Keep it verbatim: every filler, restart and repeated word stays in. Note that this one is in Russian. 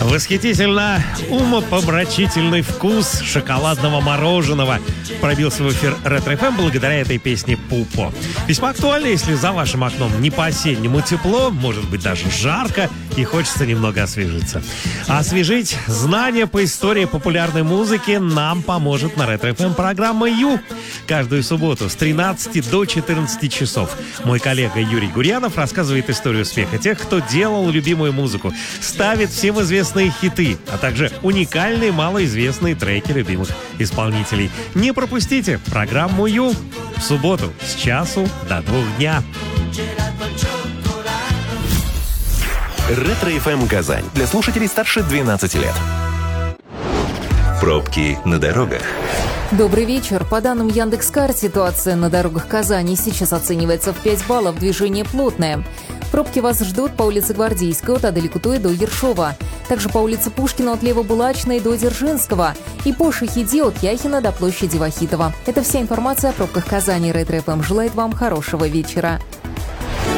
Восхитительно умопомрачительный вкус шоколадного мороженого пробился в эфир Ретро эф эм благодаря этой песне «Пупо». Весьма актуально, если за вашим окном не по-осеннему тепло, может быть даже жарко, и хочется немного освежиться. А освежить знания по истории популярной музыки нам поможет на Ретро эф эм программа «Ю». Каждую субботу с тринадцати до четырнадцати часов мой коллега Юрий Гурьянов рассказывает историю успеха тех, кто делал любимую музыку, ставит всем известные хиты, а также уникальные малоизвестные треки любимых исполнителей. Не пропустите программу «Ю» в субботу с часу до двух дня. Ретро эф эм Казань для слушателей старше двенадцати лет. Пробки на дорогах. Добрый вечер. По данным Яндекс.Кар, ситуация на дорогах Казани сейчас оценивается в пять баллов. Движение плотное. Пробки вас ждут по улице Гвардейской от Адель-Кутой до Ершова. Также по улице Пушкина от Левобулачной до Дзержинского. И по Шахиде от Яхина до площади Вахитова. Это вся информация о пробках Казани. Ретро эф эм желает вам хорошего вечера.